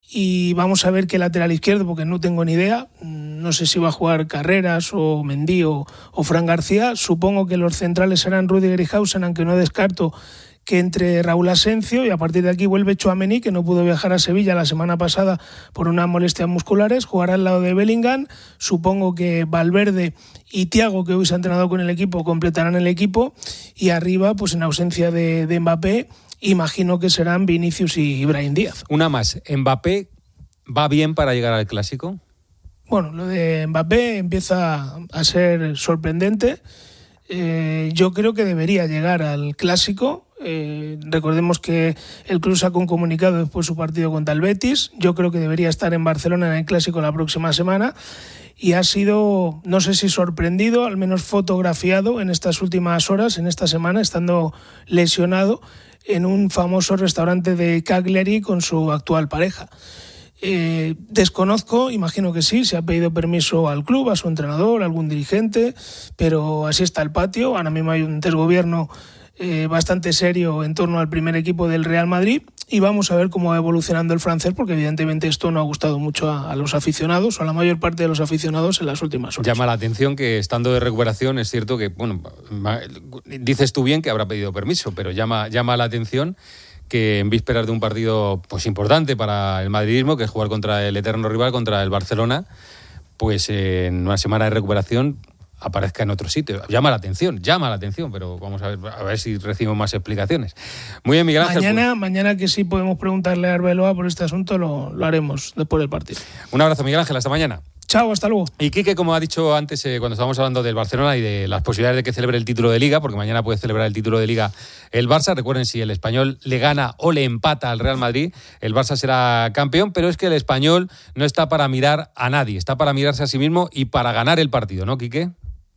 y vamos a ver qué lateral izquierdo, porque no tengo ni idea. No sé si va a jugar Carreras o Mendy o Fran García. Supongo que los centrales serán Rüdiger y Hausen, aunque no descarto que entre Raúl Asencio, y a partir de aquí vuelve Tchouaméni, que no pudo viajar a Sevilla la semana pasada por unas molestias musculares, jugará al lado de Bellingham. Supongo que Valverde y Thiago, que hoy se ha entrenado con el equipo, completarán el equipo, y arriba, pues en ausencia de Mbappé, imagino que serán Vinicius y Brahim Díaz. Una más, ¿Mbappé va bien para llegar al Clásico? Bueno, lo de Mbappé empieza a ser sorprendente. Yo creo que debería llegar al Clásico. Recordemos que el club sacó un comunicado después de su partido contra el Betis. Yo creo que debería estar en Barcelona en el Clásico la próxima semana, y ha sido, no sé si sorprendido, al menos fotografiado en estas últimas horas, en esta semana, estando lesionado en un famoso restaurante de Cagliari con su actual pareja. Desconozco, imagino que sí, se ha pedido permiso al club, a su entrenador, a algún dirigente, pero así está el patio. Ahora mismo hay un desgobierno bastante serio en torno al primer equipo del Real Madrid, y vamos a ver cómo va evolucionando el francés, porque evidentemente esto no ha gustado mucho a los aficionados, o a la mayor parte de los aficionados en las últimas horas. Llama la atención que, estando de recuperación, es cierto que, bueno, dices tú bien que habrá pedido permiso, pero llama la atención que en vísperas de un partido pues importante para el madridismo, que es jugar contra el eterno rival, contra el Barcelona, pues en una semana de recuperación aparezca en otro sitio. Llama la atención, pero vamos a ver si recibimos más explicaciones. Muy bien, Miguel Ángel. Mañana que sí podemos preguntarle a Arbeloa por este asunto, lo haremos después del partido. Un abrazo, Miguel Ángel, hasta mañana. Chao, hasta luego. Y Quique, como ha dicho antes, cuando estábamos hablando del Barcelona y de las posibilidades de que celebre el título de Liga, porque mañana puede celebrar el título de Liga el Barça. Recuerden, si el Español le gana o le empata al Real Madrid, el Barça será campeón, pero es que el Español no está para mirar a nadie, está para mirarse a sí mismo y para ganar el partido, ¿no, Quique?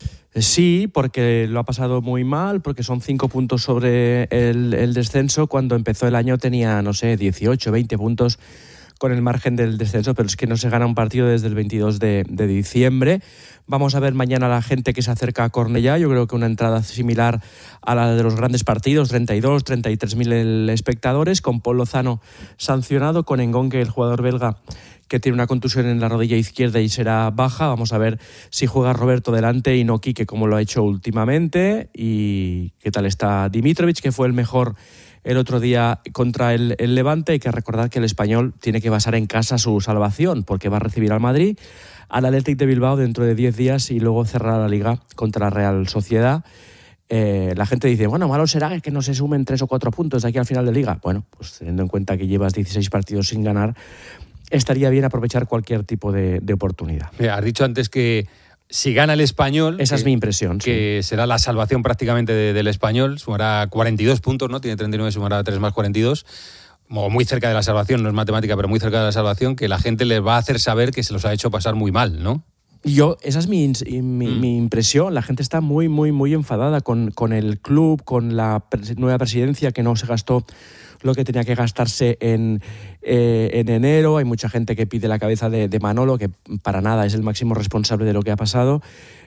Sí, porque lo ha pasado muy mal, porque son 5 puntos sobre el descenso. Cuando empezó el año tenía, 18, 20 puntos con el margen del descenso, pero es que no se gana un partido desde el 22 de diciembre. Vamos a ver mañana a la gente que se acerca a Cornellá. Yo creo que una entrada similar a la de los grandes partidos, 32, 33.000 espectadores, con Paul Lozano sancionado, con Engonque, el jugador belga, que tiene una contusión en la rodilla izquierda y será baja. Vamos a ver si juega Roberto delante y no Quique, como lo ha hecho últimamente. Y qué tal está Dimitrovic, que fue el mejor el otro día contra el Levante. Hay que recordar que el Español tiene que basar en casa su salvación, porque va a recibir al Madrid, al Athletic de Bilbao dentro de 10 días y luego cerrar la Liga contra la Real Sociedad. La gente dice, bueno, malo será que no se sumen 3 o 4 puntos de aquí al final de Liga. Bueno, pues teniendo en cuenta que llevas 16 partidos sin ganar, estaría bien aprovechar cualquier tipo de oportunidad. Mira, has dicho antes que si gana el Español, esa es mi impresión, que sí, será la salvación prácticamente del Español, sumará 42 puntos, ¿no? Tiene 39, sumará 3 más 42, muy cerca de la salvación, no es matemática, pero muy cerca de la salvación, que la gente les va a hacer saber que se los ha hecho pasar muy mal, ¿no? Esa es mi impresión. La gente está muy, muy, muy enfadada con el club, con la nueva presidencia, que no se gastó lo que tenía que gastarse en enero. Hay mucha gente que pide la cabeza de Manolo, que para nada es el máximo responsable de lo que ha pasado.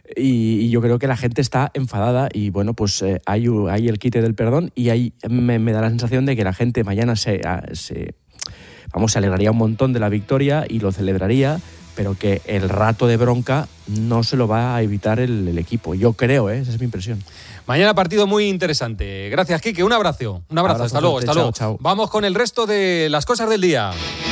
Y yo creo que la gente está enfadada y bueno, pues hay el quite del perdón, y ahí me da la sensación de que la gente mañana se alegraría un montón de la victoria y lo celebraría, pero que el rato de bronca no se lo va a evitar el equipo. Yo creo, esa es mi impresión. Mañana partido muy interesante. Gracias, Quique. Un abrazo. Hasta luego. Chao. Vamos con el resto de las cosas del día.